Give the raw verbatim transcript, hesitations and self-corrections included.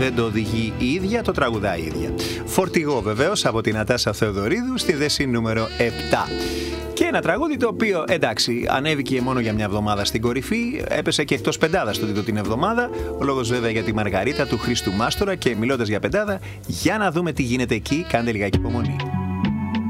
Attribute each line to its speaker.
Speaker 1: δεν το οδηγεί η ίδια, το τραγουδάει η ίδια. Φορτηγό βεβαίως από την Νατάσα Θεοδωρίδου στη θέση νούμερο επτά. Και ένα τραγούδι το οποίο, εντάξει, ανέβηκε μόνο για μια εβδομάδα στην κορυφή, έπεσε και εκτός πεντάδας το δίδο την εβδομάδα. Ο λόγος βέβαια για τη Μαργαρίτα του Χρήστου Μάστορα. Και μιλώντας για πεντάδα, για να δούμε τι γίνεται εκεί, κάντε λιγάκι υπομονή.